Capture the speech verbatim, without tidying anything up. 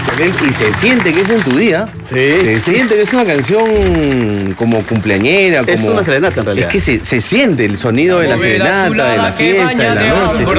Excelente. Y se siente que es en tu día. Sí. Se siente que es una canción como cumpleañera. Es como... una serenata en realidad. Es que se, se siente el sonido de la Mover a su serenata, de la lado que fiesta, baña de la de noche. hombro.